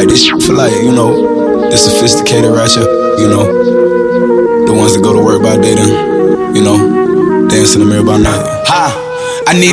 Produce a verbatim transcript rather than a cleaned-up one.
this shit for like, you know, the sophisticated ratchet, you know, the ones that go to work by day then, you know, dance in the mirror by night. Ha!